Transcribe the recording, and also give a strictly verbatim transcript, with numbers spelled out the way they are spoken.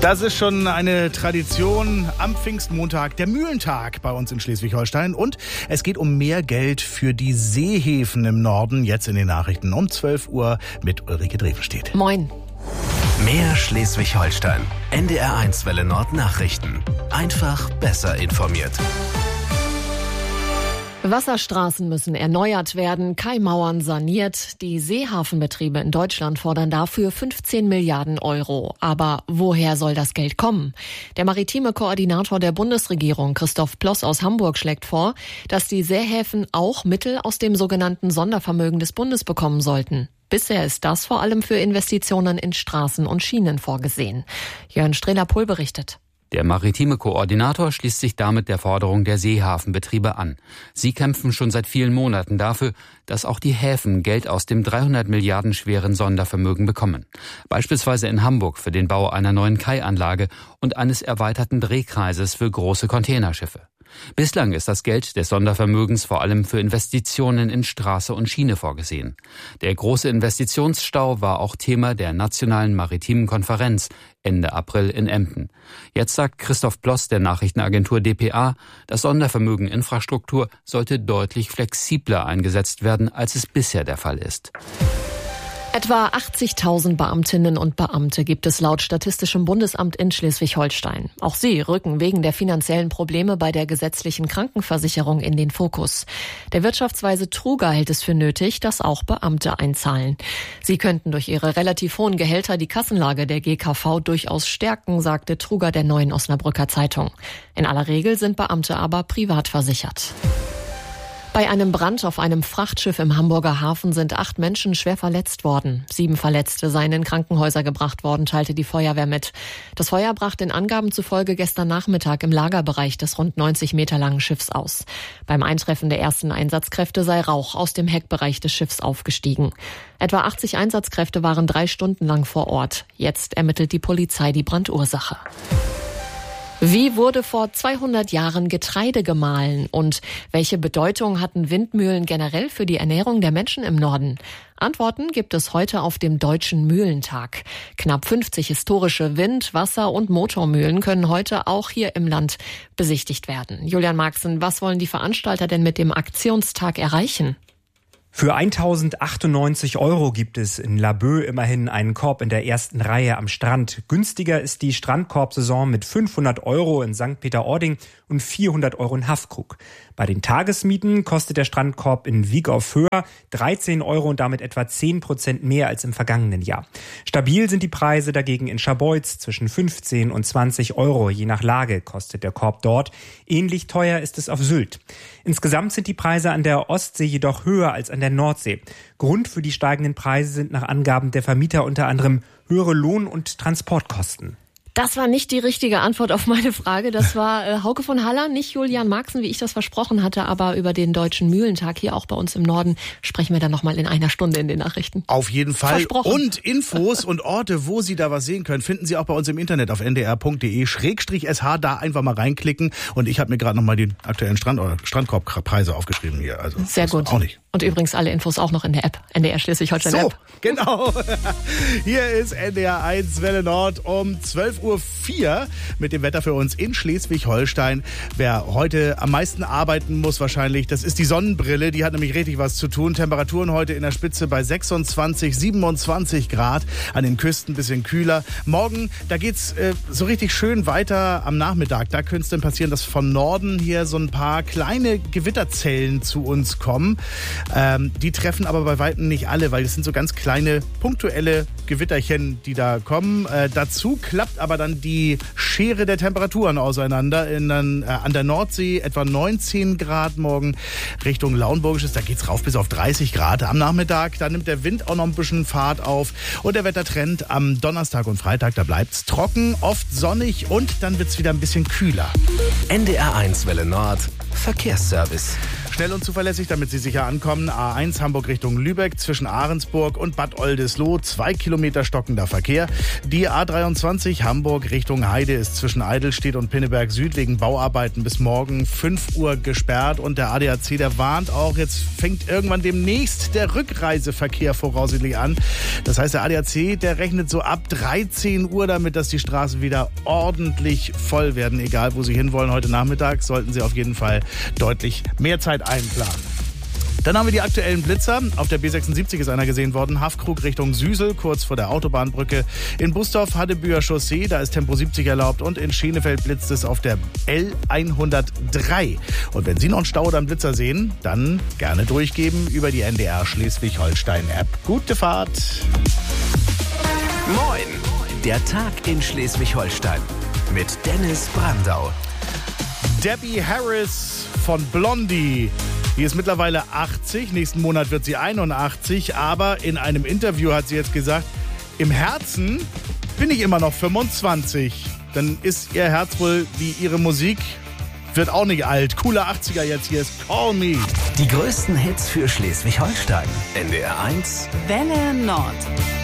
Das ist schon eine Tradition am Pfingstmontag, der Mühlentag bei uns in Schleswig-Holstein. Und es geht um mehr Geld für die Seehäfen im Norden. Jetzt in den Nachrichten um zwölf Uhr mit Ulrike Drevenstedt. Moin. Mehr Schleswig-Holstein. N D R eins Welle Nord Nachrichten. Einfach besser informiert. Wasserstraßen müssen erneuert werden, Kaimauern saniert. Die Seehafenbetriebe in Deutschland fordern dafür fünfzehn Milliarden Euro. Aber woher soll das Geld kommen? Der maritime Koordinator der Bundesregierung, Christoph Ploss aus Hamburg, schlägt vor, dass die Seehäfen auch Mittel aus dem sogenannten Sondervermögen des Bundes bekommen sollten. Bisher ist das vor allem für Investitionen in Straßen und Schienen vorgesehen. Jörn Strehler-Pohl berichtet. Der maritime Koordinator schließt sich damit der Forderung der Seehafenbetriebe an. Sie kämpfen schon seit vielen Monaten dafür, dass auch die Häfen Geld aus dem dreihundert Milliarden schweren Sondervermögen bekommen. Beispielsweise in Hamburg für den Bau einer neuen Kaianlage und eines erweiterten Drehkreises für große Containerschiffe. Bislang ist das Geld des Sondervermögens vor allem für Investitionen in Straße und Schiene vorgesehen. Der große Investitionsstau war auch Thema der Nationalen Maritimen Konferenz Ende April in Emden. Jetzt sagt Christoph Ploss der Nachrichtenagentur D P A, das Sondervermögen Infrastruktur sollte deutlich flexibler eingesetzt werden, als es bisher der Fall ist. Etwa achtzigtausend Beamtinnen und Beamte gibt es laut Statistischem Bundesamt in Schleswig-Holstein. Auch sie rücken wegen der finanziellen Probleme bei der gesetzlichen Krankenversicherung in den Fokus. Der Wirtschaftsweise Truger hält es für nötig, dass auch Beamte einzahlen. Sie könnten durch ihre relativ hohen Gehälter die Kassenlage der G K V durchaus stärken, sagte Truger der Neuen Osnabrücker Zeitung. In aller Regel sind Beamte aber privat versichert. Bei einem Brand auf einem Frachtschiff im Hamburger Hafen sind acht Menschen schwer verletzt worden. Sieben Verletzte seien in Krankenhäuser gebracht worden, teilte die Feuerwehr mit. Das Feuer brach den Angaben zufolge gestern Nachmittag im Lagerbereich des rund neunzig Meter langen Schiffs aus. Beim Eintreffen der ersten Einsatzkräfte sei Rauch aus dem Heckbereich des Schiffs aufgestiegen. Etwa achtzig Einsatzkräfte waren drei Stunden lang vor Ort. Jetzt ermittelt die Polizei die Brandursache. Wie wurde vor zweihundert Jahren Getreide gemahlen und welche Bedeutung hatten Windmühlen generell für die Ernährung der Menschen im Norden? Antworten gibt es heute auf dem Deutschen Mühlentag. Knapp fünfzig historische Wind-, Wasser- und Motormühlen können heute auch hier im Land besichtigt werden. Julian Marxen, was wollen die Veranstalter denn mit dem Aktionstag erreichen? Für eintausendachtundneunzig Euro gibt es in Laboe immerhin einen Korb in der ersten Reihe am Strand. Günstiger ist die Strandkorbsaison mit fünfhundert Euro in Sankt Peter-Ording und vierhundert Euro in Haffkrug. Bei den Tagesmieten kostet der Strandkorb in Wieg auf Höher dreizehn Euro und damit etwa zehn Prozent mehr als im vergangenen Jahr. Stabil sind die Preise dagegen in Scharbeutz zwischen fünfzehn und zwanzig Euro. Je nach Lage kostet der Korb dort. Ähnlich teuer ist es auf Sylt. Insgesamt sind die Preise an der Ostsee jedoch höher als an der Nordsee. Grund für die steigenden Preise sind nach Angaben der Vermieter unter anderem höhere Lohn- und Transportkosten. Das war nicht die richtige Antwort auf meine Frage. Das war äh, Hauke von Haller, nicht Julian Marxen, wie ich das versprochen hatte. Aber über den Deutschen Mühlentag hier auch bei uns im Norden sprechen wir dann nochmal in einer Stunde in den Nachrichten. Auf jeden Fall. Und Infos und Orte, wo Sie da was sehen können, finden Sie auch bei uns im Internet auf n d r punkt d e schrägstrich s h. Da einfach mal reinklicken. Und ich habe mir gerade nochmal die aktuellen Strand- oder Strandkorbpreise aufgeschrieben hier. Also sehr gut. Auch nicht. Und übrigens alle Infos auch noch in der App, N D R Schleswig-Holstein so, App. Genau. Hier ist N D R eins Welle Nord um zwölf Uhr vier mit dem Wetter für uns in Schleswig-Holstein. Wer heute am meisten arbeiten muss wahrscheinlich, das ist die Sonnenbrille. Die hat nämlich richtig was zu tun. Temperaturen heute in der Spitze bei sechsundzwanzig, siebenundzwanzig Grad. An den Küsten ein bisschen kühler. Morgen, da geht's äh, so richtig schön weiter am Nachmittag. Da könnte es dann passieren, dass von Norden hier so ein paar kleine Gewitterzellen zu uns kommen. Ähm, die treffen aber bei Weitem nicht alle, weil es sind so ganz kleine, punktuelle Gewitterchen, die da kommen. Äh, dazu klappt aber dann die Schere der Temperaturen auseinander. In, äh, an der Nordsee etwa neunzehn Grad morgen Richtung Lauenburgisches. Da geht's rauf bis auf dreißig Grad am Nachmittag. Da nimmt der Wind auch noch ein bisschen Fahrt auf. Und der Wettertrend am Donnerstag und Freitag, da bleibt's trocken, oft sonnig und dann wird's wieder ein bisschen kühler. N D R eins Welle Nord Verkehrsservice. Schnell und zuverlässig, damit Sie sicher ankommen. A eins Hamburg Richtung Lübeck zwischen Ahrensburg und Bad Oldesloe. Zwei Kilometer stockender Verkehr. Die A dreiundzwanzig Hamburg Richtung Heide ist zwischen Eidelstedt und Pinneberg Süd wegen Bauarbeiten bis morgen fünf Uhr gesperrt. Und der A D A C, der warnt auch, jetzt fängt irgendwann demnächst der Rückreiseverkehr voraussichtlich an. Das heißt, der A D A C, der rechnet so ab dreizehn Uhr damit, dass die Straßen wieder ordentlich voll werden. Egal, wo Sie hinwollen heute Nachmittag, sollten Sie auf jeden Fall deutlich mehr Zeit einplanen. Dann haben wir die aktuellen Blitzer. Auf der B sechsundsiebzig ist einer gesehen worden. Haffkrug Richtung Süsel, kurz vor der Autobahnbrücke. In Bustorf, Haddebüher Chaussee, da ist Tempo siebzig erlaubt. Und in Schenefeld blitzt es auf der L hundertdrei. Und wenn Sie noch einen Stau oder einen Blitzer sehen, dann gerne durchgeben über die N D R Schleswig-Holstein-App. Gute Fahrt! Moin! Der Tag in Schleswig-Holstein mit Dennis Brandau. Debbie Harris von Blondie. Die ist mittlerweile achtzig, nächsten Monat wird sie einundachtzig, aber in einem Interview hat sie jetzt gesagt, im Herzen bin ich immer noch fünfundzwanzig. Dann ist ihr Herz wohl wie ihre Musik, wird auch nicht alt. Cooler achtziger jetzt, hier ist Call Me. Die größten Hits für Schleswig-Holstein. N D R eins Welle Nord.